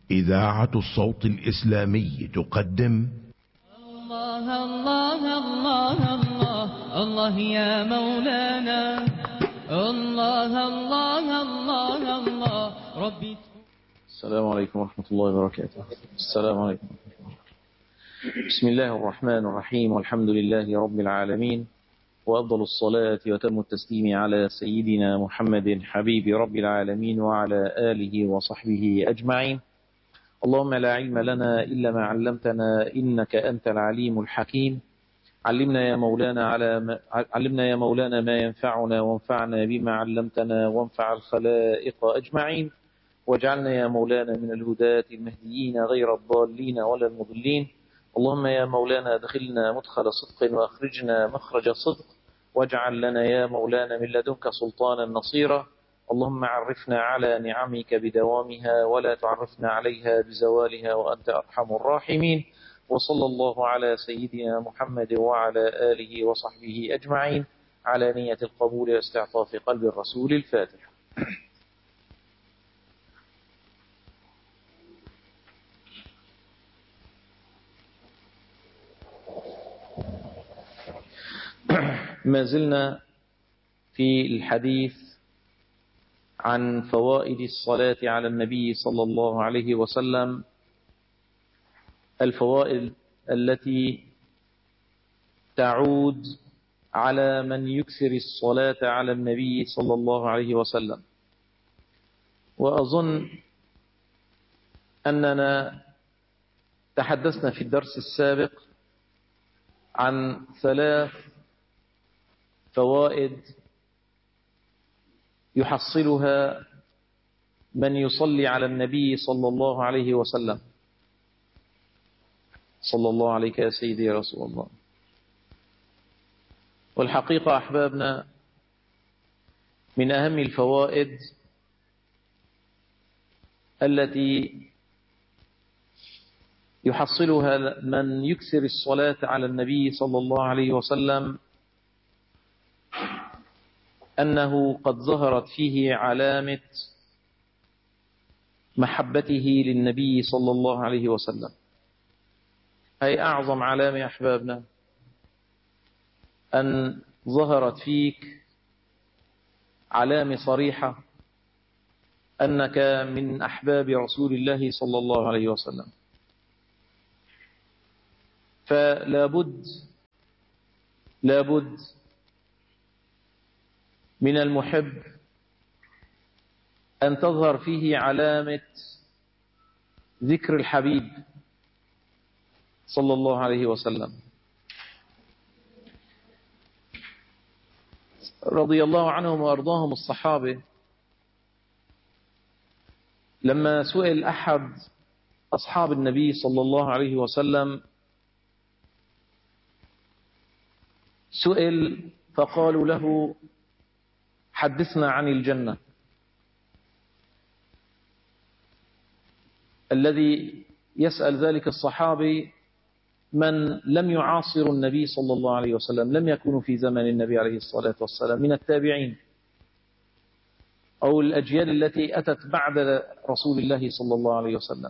إذاعة الصوت الإسلامي تقدم الله الله الله الله الله يا مولانا، الله الله الله الله ربي. السلام عليكم ورحمة الله وبركاته. السلام عليكم. بسم الله الرحمن الرحيم، والحمد لله رب العالمين، وأفضل الصلاة وتم التسليم على سيدنا محمد حبيب رب العالمين وعلى آله وصحبه أجمعين. اللهم لا علم لنا إلا ما علمتنا إنك أنت العليم الحكيم. علمنا يا مولانا ما ينفعنا، وانفعنا بما علمتنا، وانفع الخلائق أجمعين، واجعلنا يا مولانا من الهداة المهديين غير الضالين ولا المضلين. اللهم يا مولانا ادخلنا مدخل صدق وأخرجنا مخرج صدق، واجعل لنا يا مولانا من لدنك سلطانا نصيرا. اللهم عرفنا على نعمك بدوامها، ولا تعرفنا عليها بزوالها، وأنت أرحم الراحمين. وصلى الله على سيدنا محمد وعلى آله وصحبه أجمعين على نية القبول واستعطاف قلب الرسول. الفاتحة. ما زلنا في الحديث عن فوائد الصلاة على النبي صلى الله عليه وسلم، الفوائد التي تعود على من يكثر الصلاة على النبي صلى الله عليه وسلم. وأظن أننا تحدثنا في الدرس السابق عن 3 فوائد يحصلها من يصلي على النبي صلى الله عليه وسلم. صلى الله عليك يا سيدي يا رسول الله. والحقيقة أحبابنا، من أهم الفوائد التي يحصلها من يكثر الصلاة على النبي صلى الله عليه وسلم أنه قد ظهرت فيه علامة محبته للنبي صلى الله عليه وسلم. هي أعظم علامة يا أحبابنا، أن ظهرت فيك علامة صريحة أنك من أحباب رسول الله صلى الله عليه وسلم. فلا بد من المحب أن تظهر فيه علامة ذكر الحبيب صلى الله عليه وسلم. رضي الله عنهم وأرضاهم الصحابة، لما سئل أحد أصحاب النبي صلى الله عليه وسلم، سئل فقالوا له: حدثنا عن الجنة. الذي يسأل ذلك الصحابي من لم يعاصر النبي صلى الله عليه وسلم، لم يكونوا في زمن النبي عليه الصلاة والسلام، من التابعين أو الأجيال التي أتت بعد رسول الله صلى الله عليه وسلم.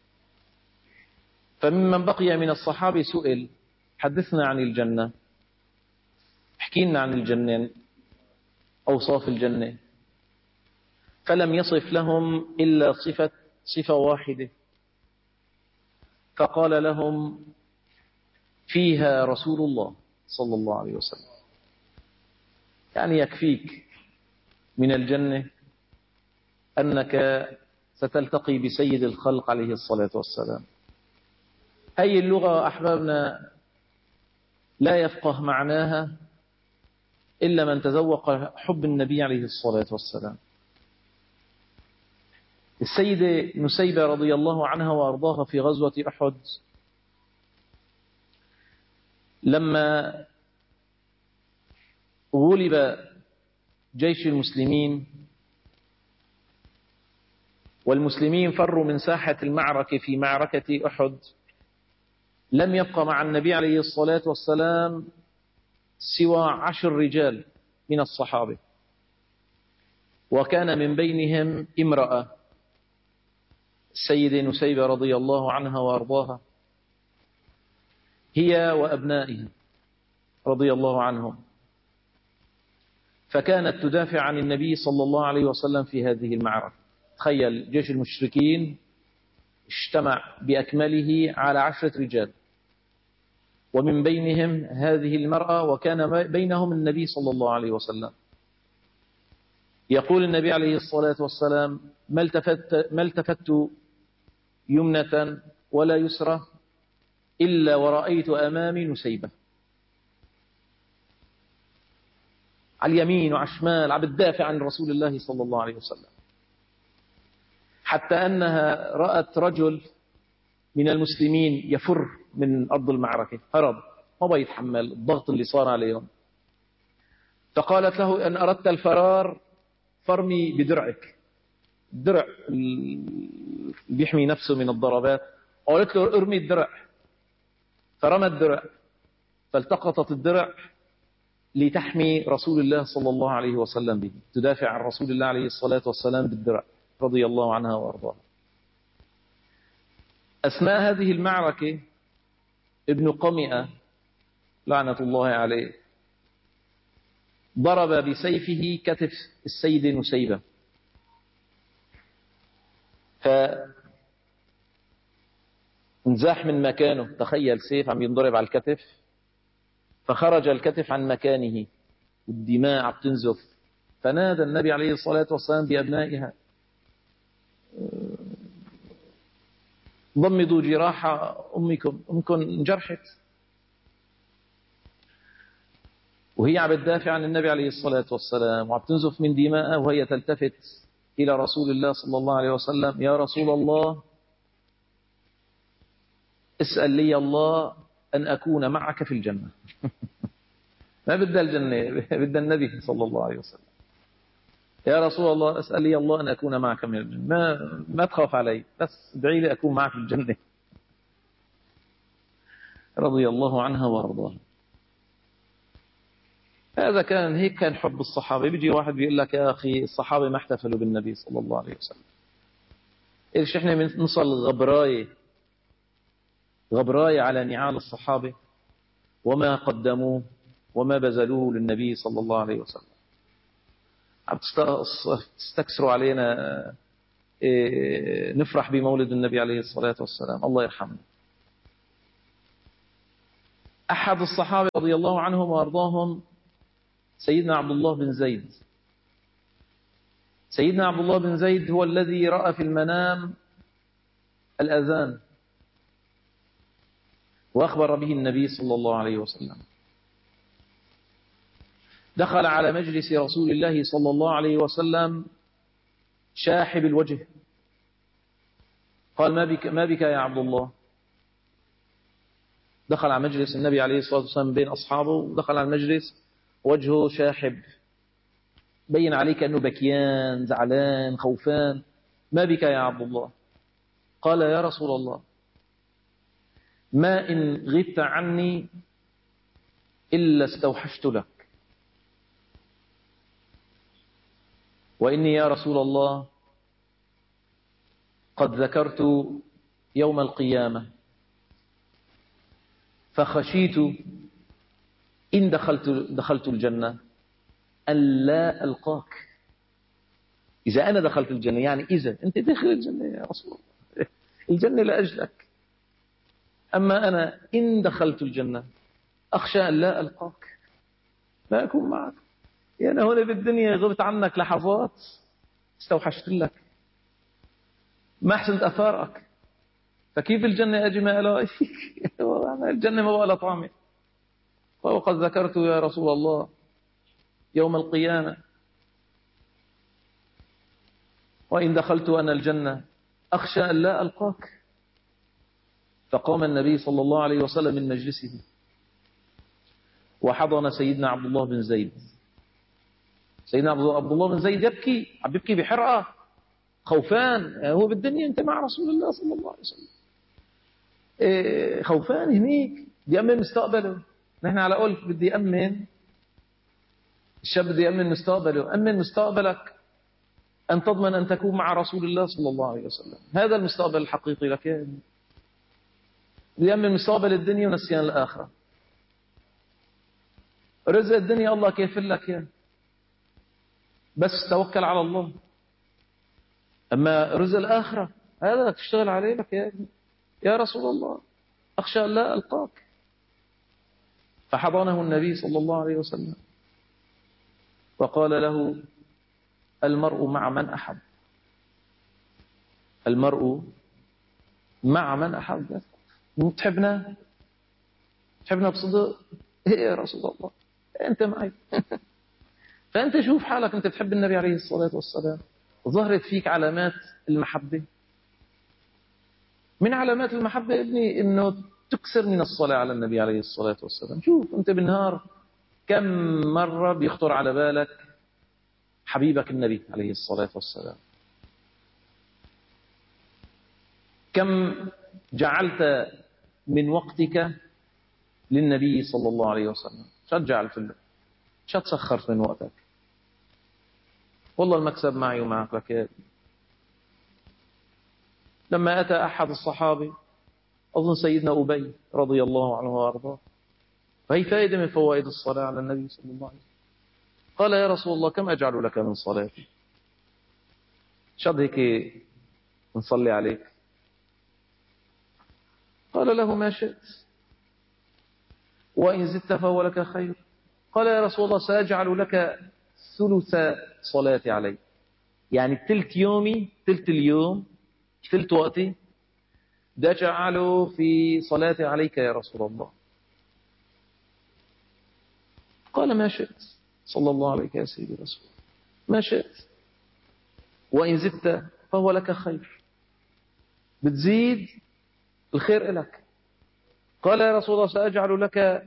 فممن بقي من الصحابة سئل: حدثنا عن الجنة، احكي لنا عن الجنة، أوصاف الجنة. فلم يصف لهم إلا صفة واحدة، فقال لهم: فيها رسول الله صلى الله عليه وسلم. يعني يكفيك من الجنة أنك ستلتقي بسيد الخلق عليه الصلاة والسلام. هذه اللغة أحبابنا لا يفقه معناها إلا من تذوق حب النبي عليه الصلاة والسلام. السيدة نسيبة رضي الله عنها وأرضاها في غزوة أحد، لما غلب جيش المسلمين والمسلمين فروا من ساحة المعركة في معركة أحد، لم يبقى مع النبي عليه الصلاة والسلام سوى 10 رجال من الصحابة، وكان من بينهم امرأة السيدة نسيبة رضي الله عنها وأرضاها، هي وأبنائها رضي الله عنهم، فكانت تدافع عن النبي صلى الله عليه وسلم في هذه المعركة. تخيل جيش المشركين اجتمع بأكمله على 10 رجال، ومن بينهم هذه المرأة، وكان بينهم النبي صلى الله عليه وسلم. يقول النبي عليه الصلاة والسلام: ما التفت يمنة ولا يسرى إلا ورأيت أمامي نسيبة، على اليمين وعلى الشمال عم بتدافع عن رسول الله صلى الله عليه وسلم، حتى أنها رأت رجل من المسلمين يفر من أرض المعركة، هرب ما بيتحمل الضغط اللي صار عليهم، فقالت له: أن أردت الفرار فرمي بدرعك، الدرع بيحمي نفسه من الضربات. قالت له: ارمي الدرع، فرمى الدرع، فالتقطت الدرع لتحمي رسول الله صلى الله عليه وسلم به، تدافع عن رسول الله عليه الصلاة والسلام بالدرع رضي الله عنها وأرضاها. أثناء هذه المعركة ابن قمئة لعنة الله عليه ضرب بسيفه كتف السيدة نسيبة، فانزاح من مكانه. تخيل سيف عم ينضرب على الكتف، فخرج الكتف عن مكانه والدماء عم تنزف، فنادى النبي عليه الصلاة والسلام بأبنائها: ضمدوا جراح أمكم انجرحت. وهي عم تدافع عن النبي عليه الصلاة والسلام وعم تنزف من دماءه، وهي تلتفت إلى رسول الله صلى الله عليه وسلم: يا رسول الله، اسأل لي الله أن أكون معك في الجنة. ما بدها الجنة، بدها النبي صلى الله عليه وسلم. يا رسول الله، اسأل لي الله أن أكون معك من الجنة، ما تخاف علي، بس ادعي لي أكون معك في الجنة. رضي الله عنها وارضاها. هذا كان هيك كان حب الصحابة. بيجي واحد بيقول لك: يا أخي الصحابة ما احتفلوا بالنبي صلى الله عليه وسلم. إيش إحنا بنصل غبراية على نعال الصحابة وما قدموه وما بذلوه للنبي صلى الله عليه وسلم. عم تستكسروا علينا نفرح بمولد النبي عليه الصلاة والسلام، الله يرحمه. أحد الصحابة رضي الله عنهم وأرضاهم سيدنا عبد الله بن زيد. سيدنا عبد الله بن زيد هو الذي رأى في المنام الأذان وأخبر به النبي صلى الله عليه وسلم. دخل على مجلس رسول الله صلى الله عليه وسلم شاحب الوجه، قال: ما بك يا عبد الله؟ دخل على مجلس النبي عليه الصلاة والسلام بين أصحابه، ودخل على المجلس وجهه شاحب، بين عليه كأنه بكيان، زعلان، خوفان. ما بك يا عبد الله؟ قال: يا رسول الله، ما إن غبت عني إلا استوحشت لك، وإني يا رسول الله قد ذكرت يوم القيامة، فخشيت إن دخلت الجنة أن لا ألقاك. إذا أنا دخلت الجنة، يعني إذا أنت دخل الجنة يا رسول الله، الجنة لأجلك، أما أنا إن دخلت الجنة أخشى أن لا ألقاك، لا أكون معك. يعني هنا بالدنيا غبت عنك لحظات، استوحشت لك، ما أحسنت أثارك، فكيف الجنة أجي ما ألا فيك؟ الجنة ما بقى طعمة. وقد ذكرت يا رسول الله يوم القيامة، وإن دخلت أنا الجنة أخشى أن لا ألقاك. فقام النبي صلى الله عليه وسلم من مجلسه وحضن سيدنا عبد الله بن زيد. سيدنا عبد الله بن زيد يبكي بحرقة، خوفان. يعني هو بالدنيا أنت مع رسول الله صلى الله عليه وسلم، خوفان هنيك، بيأمن مستقبله. نحن على قول بدي يأمن الشاب، بده يأمن مستقبله. أمن مستقبلك، أن تضمن أن تكون مع رسول الله صلى الله عليه وسلم. هذا المستقبل الحقيقي لك يا ابني. لأن مستقبل الدنيا ونسيان الآخرة. رزق الدنيا الله كيفل لك يا، بس توكل على الله. أما رزق الآخرة هذا تشتغل عليه لك يا ابني. يا رسول الله أخشى أن لا ألقاك. فحضنه النبي صلى الله عليه وسلم وقال له: المرء مع من أحب. المرء مع من أحب. تحبنا بصدق؟ إيه يا رسول الله، أنت معي. فأنت شوف حالك، أنت تحب النبي عليه الصلاة والسلام، ظهرت فيك علامات المحبة. من علامات المحبة يا ابني أنه تكثر من الصلاة على النبي عليه الصلاة والسلام. شوف أنت بالنهار كم مرة بيخطر على بالك حبيبك النبي عليه الصلاة والسلام؟ كم جعلت من وقتك للنبي صلى الله عليه وسلم؟ شو جعلت له؟ شو تسخرت من وقتك؟ والله المكسب معي ومعك لك يا ابني. لما أتى أحد الصحابة، أظن سيدنا أبي رضي الله عنه وأرضاه، فهي فائدة من فوائد الصلاة على النبي صلى الله عليه وسلم، قال: يا رسول الله كم أجعل لك من صلاتي؟ شد هيك نصلي عليك؟ قال له: ما شئت، وإن زدت فهو لك خير. قال: يا رسول الله سأجعل لك ثلث صلاتي عليك، يعني تلت يومي، تلت اليوم، تلت وقتي ده جعله في صلاتي عليك يا رسول الله. قال: ما شئت. صلى الله عليك يا سيدي رسول الله، ما شئت، وإن زدت فهو لك خير، بتزيد الخير لك. قال: يا رسول الله سأجعل لك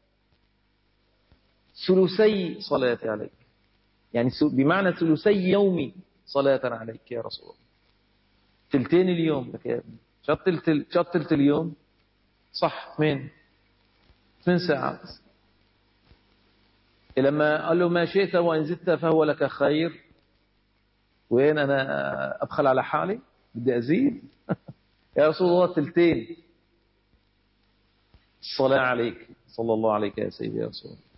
ثلثي صلاتي عليك، يعني بمعنى ثلثي يومي صلاة عليك يا رسول الله. تلتين اليوم لك يا ابني. شطلت اليوم صح 8 ساعات. لما قال له: ما شئت وإن زدت فهو لك خير، وين أنا أبخل على حالي بدي أزيد؟ يا رسول الله تلتين الصلاة عليك صلى الله عليك يا سيدي يا رسول الله.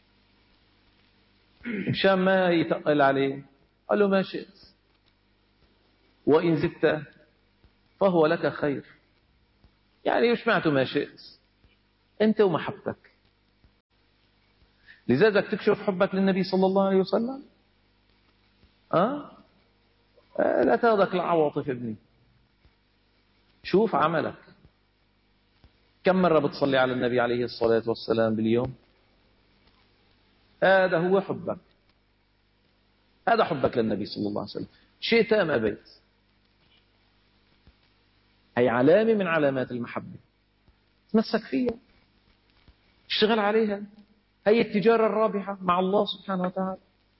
مشان ما يتقل عليه قال له: ما شئت وإن زدت فهو لك خير. يعني مش معناته ما شئت، أنت ومحبتك. لذلك تكشف حبك للنبي صلى الله عليه وسلم. لا تاخذك العواطف ابني. شوف عملك، كم مرة بتصلي على النبي عليه الصلاة والسلام باليوم؟ هذا هو حبك، هذا حبك للنبي صلى الله عليه وسلم، شئت أم أبيت. هي علامة من علامات المحبة، تمسك فيها، اشتغل عليها. هي التجارة الرابحة مع الله سبحانه وتعالى.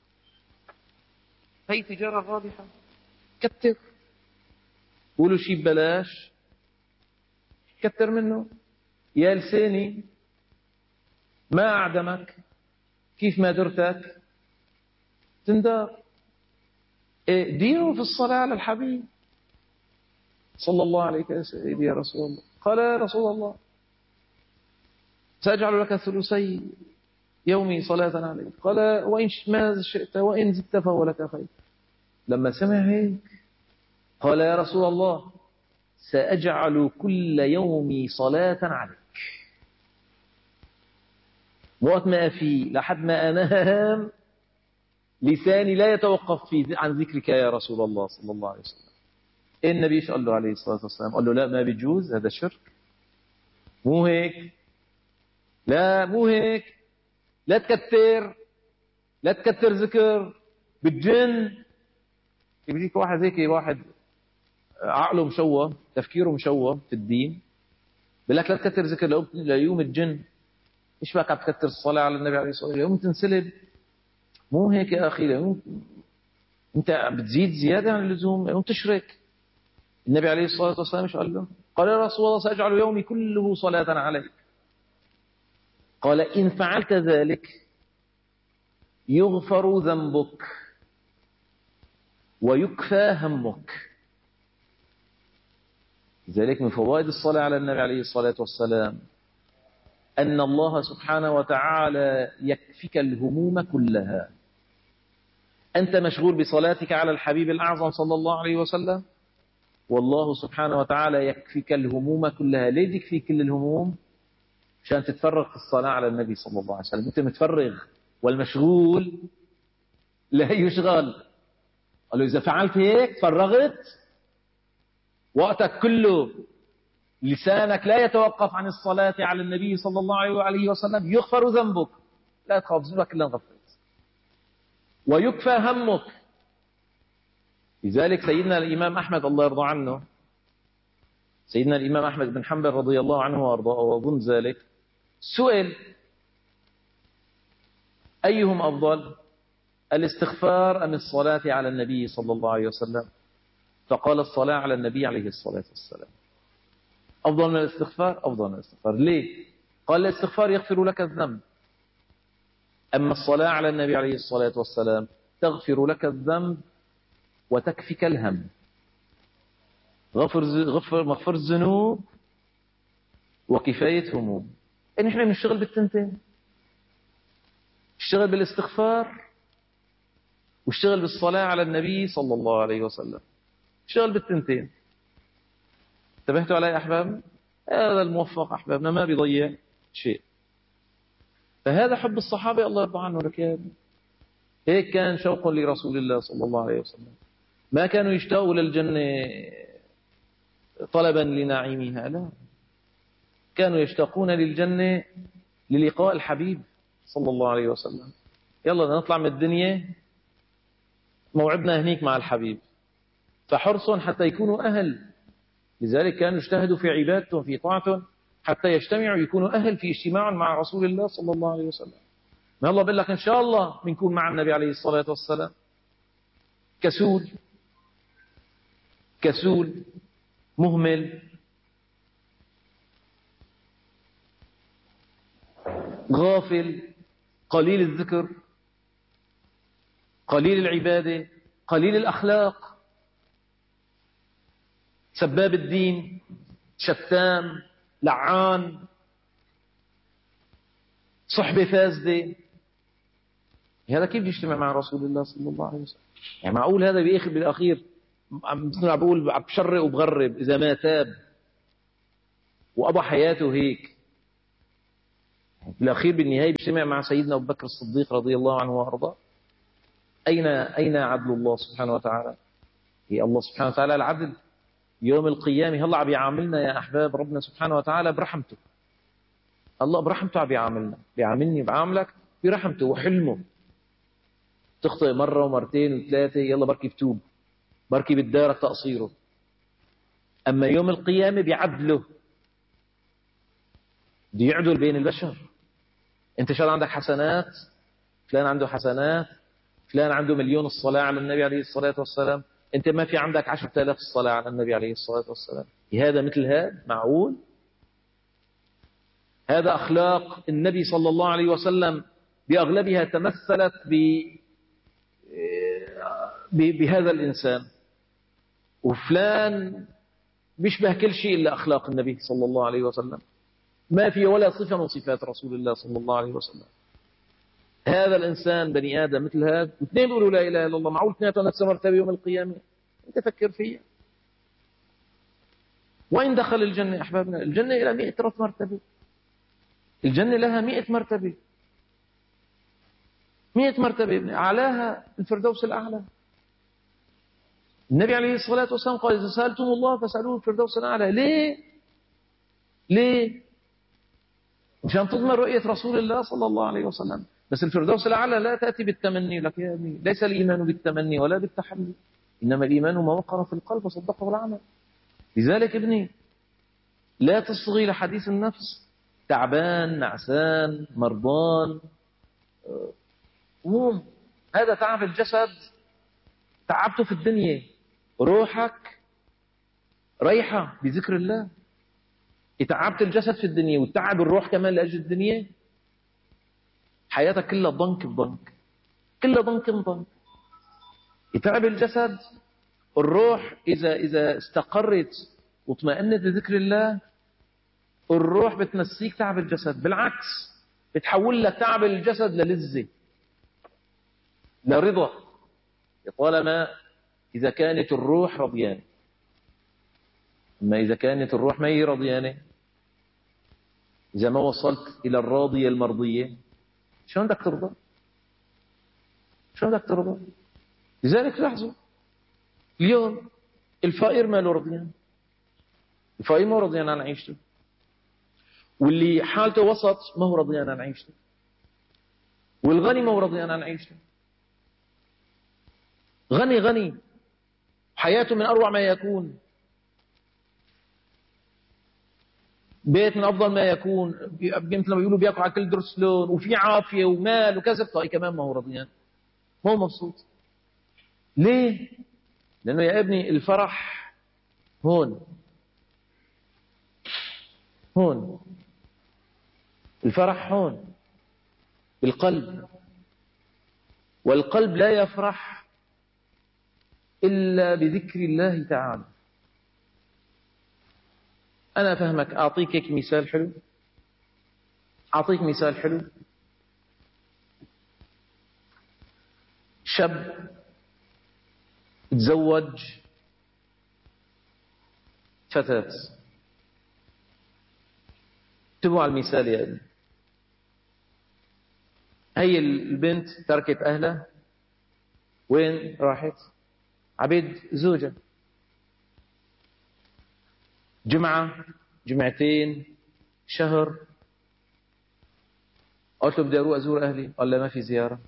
هي التجارة الرابحة. كتر، قولوا شيء ببلاش، كتر منه. يا لساني ما أعدمك، كيف ما درتك تندار. دينه في الصلاة على الحبيب صلى الله عليه يا سيدي يا رسول الله. قال: يا رسول الله سأجعل لك ثلثي يومي صلاة عليك. قال: وإن ما شئت وإن زدت فهو لك خير. لما سمع هيك قال: يا رسول الله سأجعل كل يومي صلاة عليك، وقت ما في لحد ما أنام لساني لا يتوقف عن ذكرك يا رسول الله صلى الله عليه وسلم. النبي ايش قال له عليه الصلاة والسلام؟ قال له: لا، ما بيجوز، هذا شرك، مو هيك، لا مو هيك، لا تكتر ذكر بالجن. يجيك واحد هيك، واحد عقله مشوه، تفكيره مشوه في الدين، بيقول لك لا تكتر ذكر ليوم الجن. ايش بك عم تكتر الصلاة على النبي عليه الصلاة والسلام؟ يوم تنسلب. مو هيك يا أخي، أنت بتزيد زيادة عن اللزوم، يوم تشرك. النبي عليه الصلاة والسلام ايش قال له؟ قال: يا رسول الله سأجعل يومي كله صلاة عليك. قال: إن فعلت ذلك يغفر ذنبك ويكفى همك. لذلك من فوائد الصلاة على النبي عليه الصلاة والسلام أن الله سبحانه وتعالى يكفيك الهموم كلها. أنت مشغول بصلاتك على الحبيب الأعظم صلى الله عليه وسلم، والله سبحانه وتعالى يكفيك الهموم كلها. ليه يكفي كل الهموم؟ عشان تتفرغ في الصلاة على النبي صلى الله عليه وسلم. أنت متفرغ، والمشغول لا يشغل. قال له إذا فعلت هيك فرغت وقتك كله، لسانك لا يتوقف عن الصلاة على النبي صلى الله عليه وسلم، يغفر ذنبك. لا تخاف، ذنبك كلها غفرت. ويكفى همك. لذلك سيدنا الإمام أحمد الله يرضى عنه، سيدنا الإمام أحمد بن حنبل رضي الله عنه وأرضاه وأظن ذلك، سئل أيهم أفضل، الاستغفار أم الصلاة على النبي صلى الله عليه وسلم؟ فقال الصلاة على النبي عليه الصلاة والسلام. أفضل من الاستغفار؟ أفضل من الاستغفار. ليه؟ قال الاستغفار يغفر لك الذنب، أما الصلاة على النبي عليه الصلاة والسلام تغفر لك الذنب وتكفك الهم. مغفر الذنوب وكفاية هموم. إن إحنا نشتغل بالتنتين، نشتغل بالاستغفار واشتغل بالصلاة على النبي صلى الله عليه وسلم، اشتغل بالتنتين. انتبهتوا علي يا أحباب؟ هذا الموفق أحبابنا ما بيضيع شيء. فهذا حب الصحابة الله يرضى عنه ركاب. هيك كان شوق لرسول الله صلى الله عليه وسلم. ما كانوا يشتاقوا للجنة طلبا لنعيمها، لا، كانوا يشتاقون للجنة للقاء الحبيب صلى الله عليه وسلم. يلا نطلع من الدنيا، موعدنا هنيك مع الحبيب. فحرصهم حتى يكونوا أهل. لذلك كانوا يجتهدوا في عبادتهم في طاعتهم حتى يجتمعوا يكونوا أهل في اجتماع مع رسول الله صلى الله عليه وسلم. ما الله بيقول لك إن شاء الله بنكون مع النبي عليه الصلاة والسلام. كسول مهمل غافل قليل الذكر قليل العبادة قليل الأخلاق، سباب الدين، شتام، لعان، صحبة فاسدة. هذا كيف يجتمع مع رسول الله صلى الله عليه وسلم؟ يعني معقول هذا بياخذ بالأخير مثل ما بقول بشرق وبغرب إذا ما تاب وقضى حياته هيك، بالأخير بالنهاية بيجتمع مع سيدنا أبو بكر الصديق رضي الله عنه وأرضاه. أين عدل الله سبحانه وتعالى؟ هي الله سبحانه وتعالى العدل. يوم القيامة هلا عم يعاملنا يا أحباب ربنا سبحانه وتعالى برحمته. الله برحمته عم يعاملنا، بيعاملني بعاملك برحمته وحلمه. تخطئ مرة ومرتين وثلاثة يلا بركي بتوب، بركي بتدارك تقصيره. أما يوم القيامة بعدله بده يعدل بين البشر. أنت شان عندك حسنات، فلان عنده حسنات، فلان عنده مليون الصلاة على النبي عليه الصلاة والسلام، أنت ما في عندك 10,000 الصلاة على النبي عليه الصلاة والسلام. هذا مثل هذا معقول؟ هذا أخلاق النبي صلى الله عليه وسلم بأغلبها تمثلت بهذا الإنسان. وفلان بيشبه كل شيء إلا أخلاق النبي صلى الله عليه وسلم، ما في ولا صفة من صفات رسول الله صلى الله عليه وسلم. هذا الإنسان بني آدم مثل هذا، واثنين بيقولوا لا إله إلا الله، معقول اثنيناتهم نفس مرتبة يوم القيامة؟ أنت فكر فيها. وين دخل الجنة أحبابنا؟ الجنة إلى 100 مرتبة. الجنة لها 100 مرتبة، 100 مرتبة، أعلاها الفردوس الأعلى. النبي عليه الصلاة والسلام قال إذا سألتم الله فاسألوه الفردوس الأعلى. ليه؟ مشان تضمن رؤية رسول الله صلى الله عليه وسلم. بس الفردوس الأعلى لا تأتي بالتمني. لك يا ابني ليس الإيمان بالتمني ولا بالتحلي، إنما الإيمان ما وقر في القلب وصدقه العمل. لذلك ابني لا تصغي لحديث النفس. تعبان، نعسان، مرضان، هموم، هذا تعب الجسد، تعبته في الدنيا. روحك ريحة بذكر الله. تعبت الجسد في الدنيا وتعب الروح كمان لأجل الدنيا، حياتك كلها ضنك بضنك، كلها ضنك بضنك. يتعب الجسد. الروح إذا استقرت واطمأنت بذكر الله، الروح بتنسيك تعب الجسد، بالعكس بتحول لك تعب الجسد للذة، لرضا، طالما إذا كانت الروح رضيانة. أما إذا كانت الروح ما هي رضيانة، إذا ما وصلت إلى الراضية المرضية، شلون بدك ترضى؟ شلون بدك ترضى؟ لذلك لاحظوا اليوم الفقير ما له رضيان، الفقير ما هو رضيان عن عيشته، واللي حالته وسط ما هو رضيان عن عيشته، والغني ما هو رضيان عن عيشته. غني حياته من أروع ما يكون، بيت من أفضل ما يكون، مثل ما بيقولوا بياكل على كل درس لون، وفي عافية ومال وكسب، طيب كمان ما هو رضيان، ما هو مبسوط. ليه؟ لأنه يا ابني الفرح هون، الفرح هون بالقلب، والقلب لا يفرح إلا بذكر الله تعالى. أنا أفهمك، أعطيك هيك مثال حلو، أعطيك مثال حلو. شاب تزوج فتاة، انتبهوا على المثال يا ابني. هي البنت تركت أهلها، وين راحت؟ عبيد زوجة. جمعة، جمعتين، شهر، قلت له بدي أروح أزور أهلي، قال لا ما في زيارة.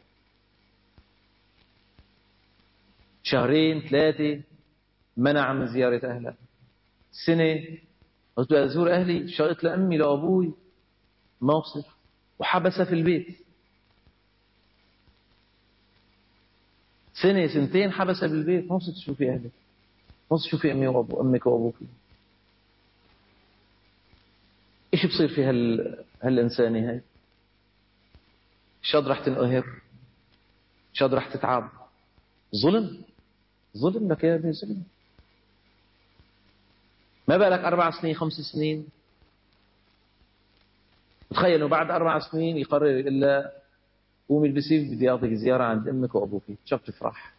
شهرين، ثلاثة، منع من زيارة أهلها. سنة، قلت له أزور أهلي، شغلت لأمي لأبوي، ما بصير، وحبسها في البيت. سنة سنتين حبسها بالبيت، ما بصير تشوفي أهلك، ما بصير تشوفي أمك وأبوك. إيش بصير في هالإنسانة هاي؟ شاد رح تنقهر، شاد رح تتعب. ظلم لك يا ابني، ظلم. ما بالك 4 سنين 5 سنين؟ تخيلوا بعد 4 سنين يقرر يقول لها قومي البسي بدي اعطيك زيارة عند امك وابوك، شو بتفرح؟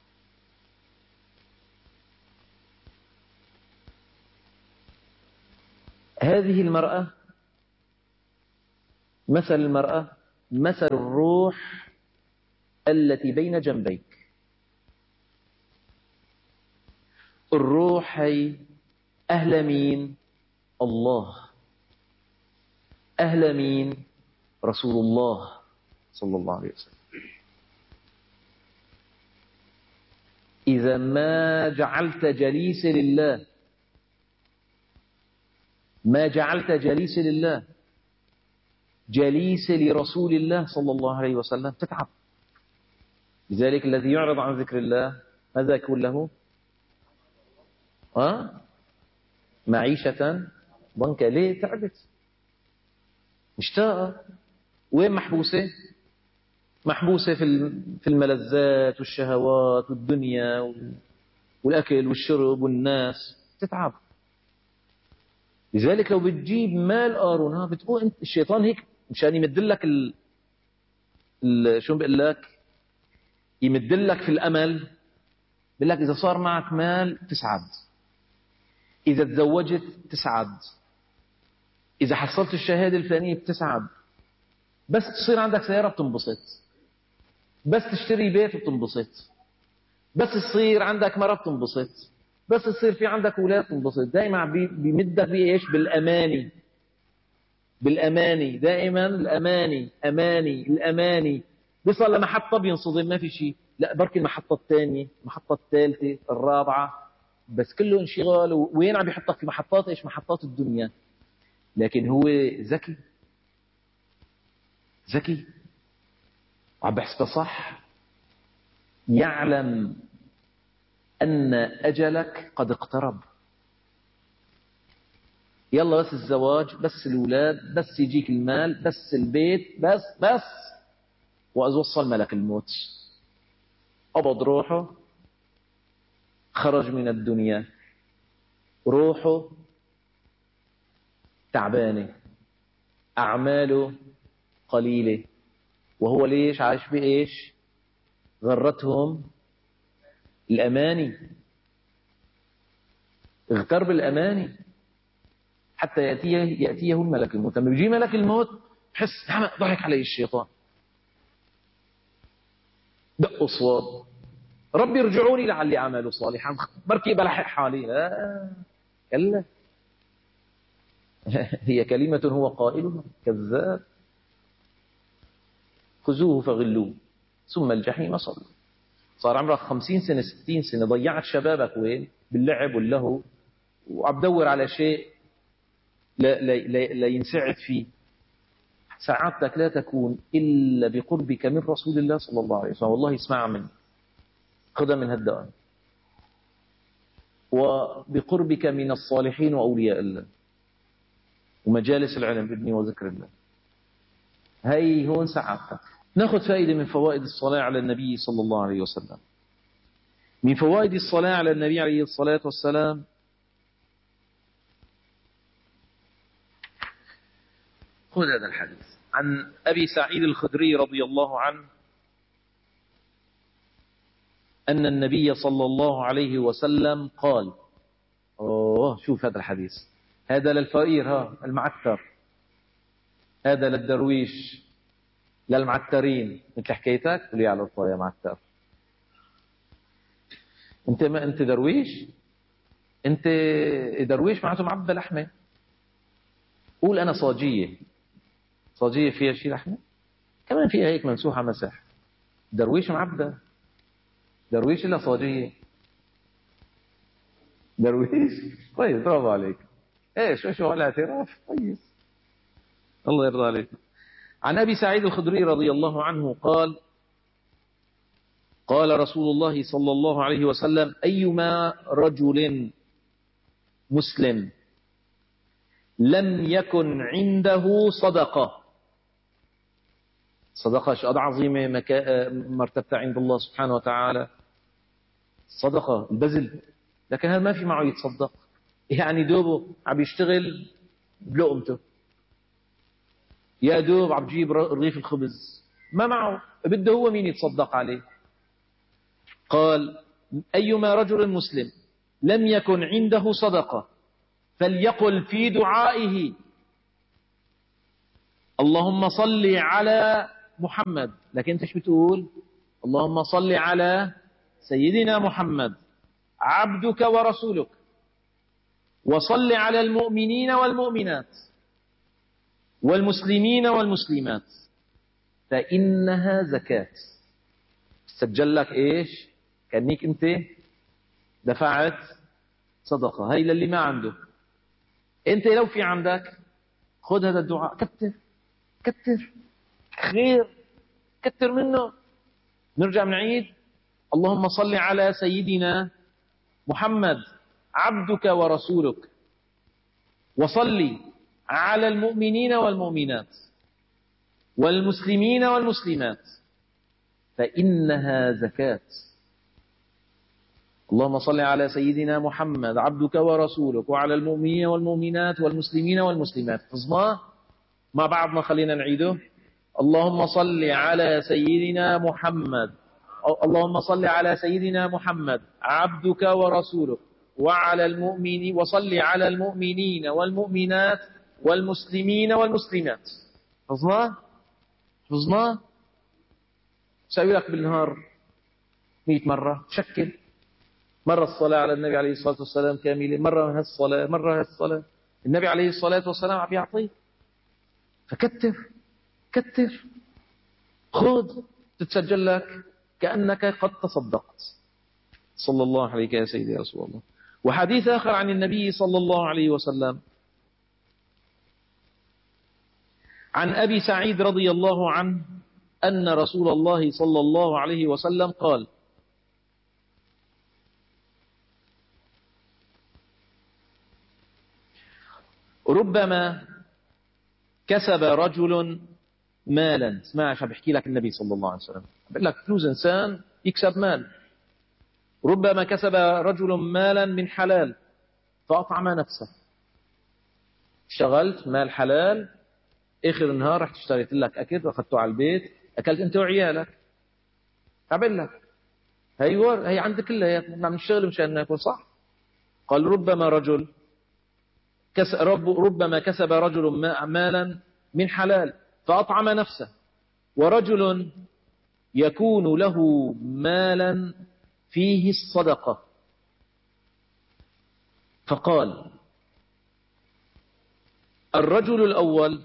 هذه المرأة مثل المرأة مثل الروح التي بين جنبيك. الروح هي أهل مين؟ الله. أهل مين؟ رسول الله صلى الله عليه وسلم. إذا ما جعلت جليس لله، ما جعلت جليس لله جليس لرسول الله صلى الله عليه وسلم، تتعب. لذلك الذي يعرض عن ذكر الله ماذا يكون له؟ معيشة ضنكا. ليه؟ تعبت، مشتاقة. وين محبوسة؟ محبوسة في الملذات والشهوات والدنيا والأكل والشرب والناس، تتعب. لذلك لو بتجيب مال قارون، بتقول انت الشيطان هيك مشان يمدلك شو بقول لك، يمدلك في الأمل. بقول لك إذا صار معك مال تسعد، إذا تزوجت تسعد، إذا حصلت الشهادة الفلانية بتسعد، بس تصير عندك سيارة بتنبسط، بس تشتري بيت بتنبسط، بس تصير عندك مرة بتنبسط، بس تصير في عندك أولاد بتنبسط. دائما بيمدك بإيش؟ بالأماني. بالأماني دائما، الأماني أماني الأماني. بيصل لمحطة بينصدم، ما في شيء، لا بركي المحطة الثانية، المحطة الثالثة، الرابعة، بس كله انشغال. وين عم بيحطك؟ في محطات ايش؟ محطات الدنيا. لكن هو ذكي، ذكي وعم بحسبها صح، يعلم أن أجلك قد اقترب. يلا بس الزواج، بس الأولاد، بس يجيك المال، بس البيت، بس وأز وصل ملك الموت، قبض روحه خرج من الدنيا روحه تعبانة، أعماله قليلة، وهو ليش عايش بإيش؟ غرتهم الأماني، اغتر بالأماني حتى يأتيه الملك الموت. لما بيجي ملك الموت بحس ضحك علي الشيطان، دق أصوات، ربي ارجعوني لعلي أعمل صالحا، بركي بلحق حالي. لا كلا، هي كلمة هو قائلها، كذاب. خذوه فغلوه ثم الجحيم صلوا. صار عمرك 50 سنة 60 سنة، ضيعت شبابك وين؟ باللعب واللهو، وعم دور على شيء لا ينسعد فيه. سعادتك لا تكون إلا بقربك من رسول الله صلى الله عليه وسلم. والله اسمع مني، خذها من هالدقن، وبقربك من الصالحين وأولياء الله ومجالس العلم بإذن وذكر الله. هاي هون سعادتك. ناخذ فائدة من فوائد الصلاة على النبي صلى الله عليه وسلم. من فوائد الصلاة على النبي عليه الصلاة والسلام خذ هذا الحديث عن أبي سعيد الخدري رضي الله عنه أن النبي صلى الله عليه وسلم قال، شوف هذا الحديث، هذا للفقير المعتر، هذا للدرويش للمعترين، مثل حكايتك قولي على الطاوله يا معتر. انت درويش، انت درويش معناته معبى لحمه. قول انا صاجيه، صاجيه فيها شيء لحمه كمان، فيها هيك ممسوحه مسح. درويش معبى، درويش الا صاجيه. درويش كويس، برافو عليك. شو على اعتراف كويس، الله يرضى عليك. عن أبي سعيد الخدري رضي الله عنه قال قال رسول الله صلى الله عليه وسلم: أيما رجل مسلم لم يكن عنده صدقة، صدقة شيء عظيمة مرتبتها عند الله سبحانه وتعالى، صدقة البذل، لكن هذا ما في معه يتصدق، يعني دوبه عم يشتغل بلقمته، يا دوب عم بجيب رغيف الخبز، ما معه، بده هو مين يتصدق عليه. قال: أيما رجل مسلم لم يكن عنده صدقة فليقل في دعائه: اللهم صل على محمد. لكن انت شو بتقول؟ اللهم صل على سيدنا محمد عبدك ورسولك، وصل على المؤمنين والمؤمنات والمسلمين والمسلمات فإنها زكاة. سجل لك ايش؟ كأنك انت دفعت صدقة. هاي للي ما عنده. انت لو في عندك خذ هذا الدعاء، كتر كتر خير، كتر منه. نرجع نعيد: اللهم صل على سيدنا محمد عبدك ورسولك، وصل على المؤمنين والمؤمنات والمسلمين والمسلمات فإنها زكاة. اللهم صل على سيدنا محمد عبدك ورسولك، وعلى المؤمنين والمؤمنات والمسلمين والمسلمات. حفظناه مع بعضنا، خلينا نعيده: اللهم صل على سيدنا محمد، اللهم صل على سيدنا محمد عبدك ورسولك، وعلى المؤمنين، وصل على المؤمنين والمؤمنات والمسلمين والمسلمات. حفظناه؟ حفظناه؟ سأوي لك بالنهار 100 مرة، شكل مرة الصلاة على النبي عليه الصلاة والسلام كاملة، مرة هالصلاة، مرة هالصلاة. النبي عليه الصلاة والسلام عم يعطيك، فكتر كتر، خذ تتسجل لك كأنك قد تصدقت. صلى الله عليك يا سيدي يا رسول الله. وحديث آخر عن النبي صلى الله عليه وسلم عن أبي سعيد رضي الله عنه أن رسول الله صلى الله عليه وسلم قال: ربما كسب رجل مالا. اسمع شو بحكي لك النبي صلى الله عليه وسلم، بقول لك فلوس إنسان يكسب مال. ربما كسب رجل مالا من حلال فأطعم نفسه. اشتغلت مال حلال، آخر النهار رحت اشتريت لك أكل وأخذته على البيت، أكلت أنت وعيالك، عبل لك هي عندك كلها نعم الشغل مشان ناكل، صح؟ قال ربما كسب رجل مالا من حلال فأطعم نفسه، ورجل يكون له مالا فيه الصدقة. فقال الرجل الأول،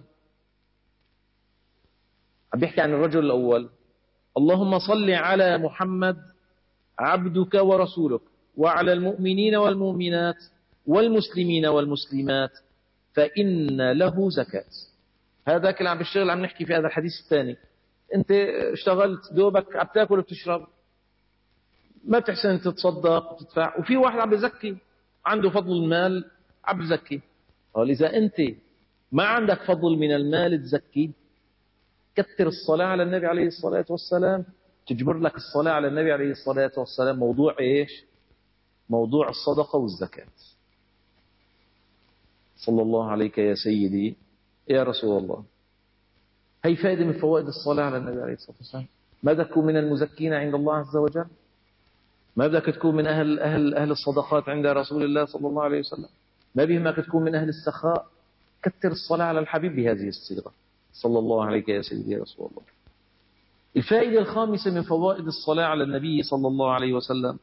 بيحكي عن الرجل الأول: اللهم صل على محمد عبدك ورسولك وعلى المؤمنين والمؤمنات والمسلمين والمسلمات فإن له زكاة. هذا كل عم بالشغل عم نحكي في هذا الحديث الثاني. انت اشتغلت دوبك عم تاكل وبتشرب، ما بتحسن تتصدق وتدفع، وفي واحد عم بزكي عنده فضل المال عم بزكي. قال إذا أنت ما عندك فضل من المال تزكي، كثر الصلاة على النبي عليه الصلاة والسلام، تجبر لك الصلاة على النبي عليه الصلاة والسلام موضوع إيش؟ موضوع الصدقة والزكاة. صلى الله عليك يا سيدي يا رسول الله. هي فائدة من فوائد الصلاة على النبي عليه الصلاة والسلام. ما بدك تكون من المزكين عند الله عز وجل؟ ما بدك تكون من أهل الصدقات عند رسول الله صلى الله عليه وسلم؟ ما بيهمك تكون من أهل السخاء؟ كثر الصلاة على الحبيب بهذه الصيغة. صلى الله عليك يا سيدي يا رسول الله. الفائدة الخامسة من فوائد الصلاة على النبي صلى الله عليه وسلم: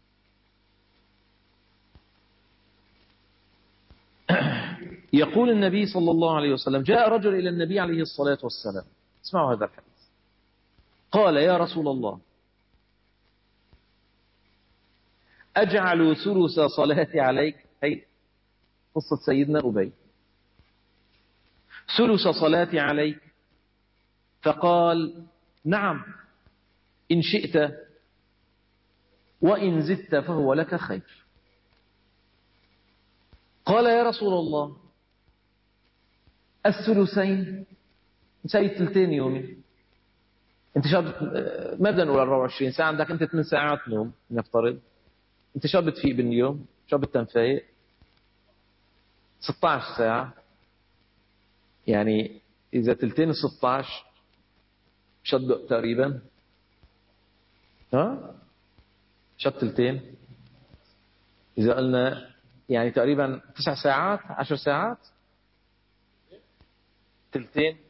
يقول النبي صلى الله عليه وسلم: جاء رجل إلى النبي عليه الصلاة والسلام، اسمعوا هذا الحديث، قال: يا رسول الله، أجعل ثلث صلاتي عليك؟ هي قصة سيدنا أبي. ثلث صلاتي عليك؟ فقال: نعم إن شئت، وإن زدت فهو لك خير. قال: يا رسول الله، الثلثين، نساوي ثلثين يومي. انت شاب، ما بدنا نقول 24 ساعة، عندك انت 8 ساعات نوم نفترض، انت شاب بتفيق باليوم، شاب بتنفايق 16 ساعة، يعني إذا ثلثين 16 شد تقريبا، شد ثلثين، إذا قلنا يعني تقريبا 9 ساعات 10 ساعات، ثلثين